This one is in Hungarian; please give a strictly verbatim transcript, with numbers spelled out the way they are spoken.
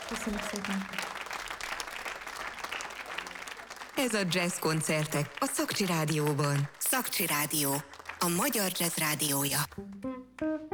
Köszönjük szépen. Ez a jazz koncertek a Szakcsi Rádióban. Szakcsi Rádió, a magyar jazz rádiója.